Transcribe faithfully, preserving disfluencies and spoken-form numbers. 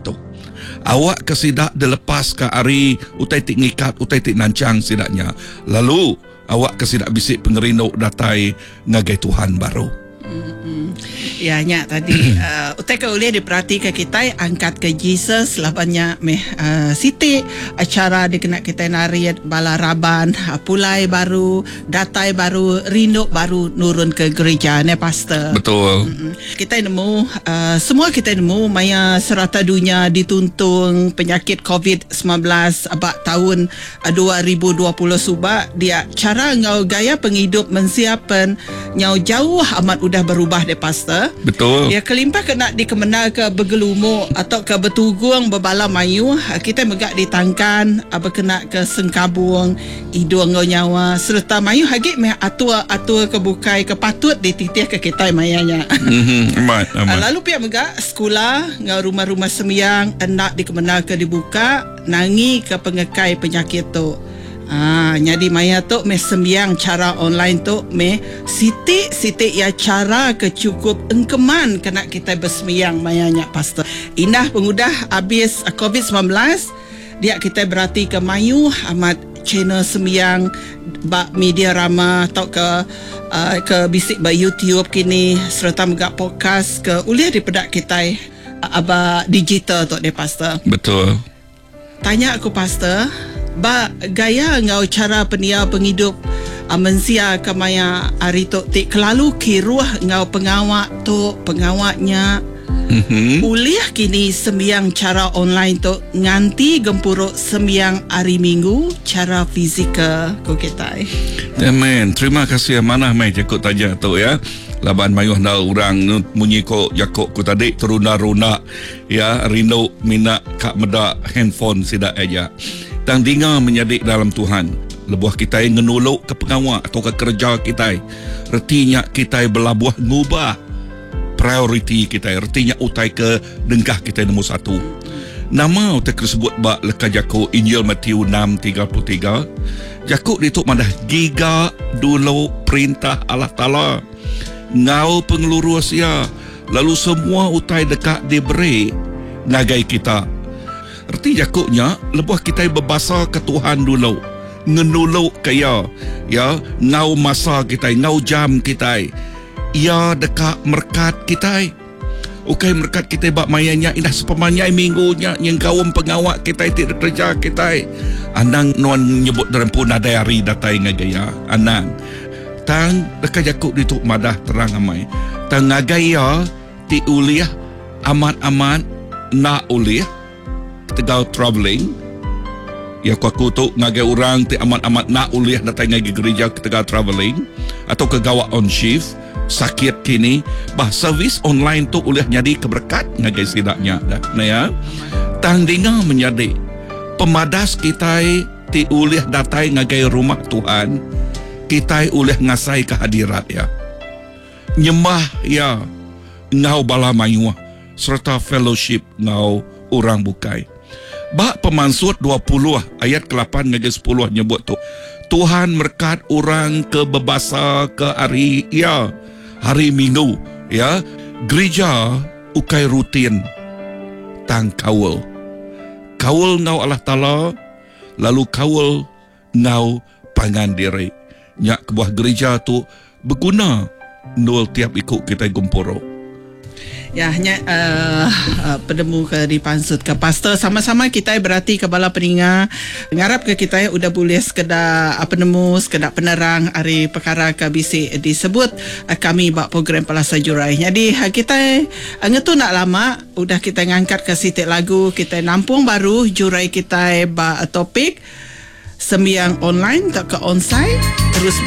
tu. Awak kesidak dilepas ke hari utai tik ngikat, utai tik nancang sidaknya. Lalu awak kesidak bisik pengerinduk datai ngagai Tuhan baru. Hmm. Ya, nya tadi uh, utai ke boleh diperhatikan kita angkat ke Jesus labanya meh uh, siti acara dikena kita nariat balaraban uh, pulai baru datai baru rinduk baru nurun ke gereja ne pastor. Betul. Mm-mm. Kita nemu uh, semua kita nemu maya serata dunia dituntung penyakit covid sembilan belas abak tahun uh, dua ribu dua puluh subak dia cara ngau gaya penghidup mensiapan nyau jauh amat udah berubah de pastor. Betul. Ya kelimpah kena dikemenal ke bergelumuk atau ke bertugung berbala mayu kita megak ditangkan apa kena ke sengkabung hidung ngau nyawa serta mayu hagit meh atua-atua kebukai kepatut dititih ke kita mayanya. Mm-hmm. Amat, amat. Lalu pihak megak sekolah ngau rumah-rumah sembiang hendak dikemenal ke dibuka nangi ke pengekai penyakit tu. Ah, jadi maya tu me sembiang cara online tu me siti-siti ya cara kecukup engkeman kena kita bersembiang mayanya pastor. Indah pengudah habis uh, covid sembilan belas dia kita berarti ke mayu amat channel sembiang bak media rama atau ke uh, ke bisik ba YouTube kini serta megak podcast ke uliah di pedak kita uh, aba digital tu de pastor. Betul. Tanya aku pastor, ba gaya ngau cara penia penghidup uh, mensia kamaya hari tu tik kelalu kiruah ngau pengawak tu pengawaknya mm-hmm. uliah kini sembiang cara online tu nganti gempuruk sembiang hari minggu cara fizikal ko kita. Amen. Terima kasih amanah mai jakut tanya tu ya. Laban mayuh na orang munyi ko yakok ku tadi teruna-runa ya rindu minak kak medak handphone sidak aja. Tang dinga menyadik dalam Tuhan. Lebuah kita yang ngenuluk ke pengawak atau ke kerja kita. Retinya kita belabuh ngubah prioriti kita. Retinya utai ke dengkah kita nombor satu. Nama utai tersebut bak leka jako Injil Matius enam tiga puluh tiga. Jakuk dituk madah giga dulu perintah Allah Ta'ala. Ngau pengeluru Asia. Lalu semua utai dekat diberi ngagai kita. Erti jakuknya lebuh kita berbasa ke Tuhan dulu. Ngenuluk kaya. Ya, ngau masa kita, ngau jam kita. Ya dekat merkat kita. Ukai merkat kita bak mayanya indah sepemanyai minggunya yang kaum pengawak kita tidak kerja kita. Anang non nyebut dalam pun ada hari datai ngagaya. Anang. Tang dekat jakuk dituk madah terang amai. Tang ngagaya ti uliah amat-amat nak uliah tegal travelling. Ya aku tu ngagai orang ti amat-amat nak uliah datang ngagi gereja ke tegal travelling atau ke gawak on shift sakit kini bah servis online tu uliah nyadi keberkat ngagai sidaknya dah. Nah ya. Tang dengar menjadi pemadas kita ti uliah datai ngagai rumah Tuhan. Kita uliah ngasai kehadirat ya. Nyembah ya ngau bala mayuah serta fellowship ngau orang bukai. Bak pemansut dua puluh ayat ke lapan ngagai sepuluh nyebut tu. Tuhan merkat orang ke bebasa ke hari ya hari Minggu ya. Gereja ukai rutin tang kawal. Kawal ngau Allah Ta'ala lalu kawal ngau pangan diri. Nyak kebuah gereja tu berguna nol tiap ikut kita gumporo. Ya, hanya uh, uh, pedemu ke dipansut ke pastor sama-sama kita berarti ke bala peninga ngarap ke kita udah boleh sekedar apa nemu sekedar penerang hari perkara ke bisi disebut uh, kami bak program Palasa Jurai. Jadi uh, kita uh, ngetu nak lama udah kita ngangkat ke sitik lagu kita nampung baru jurai kita bak topik sembiang online tak ke onsite terus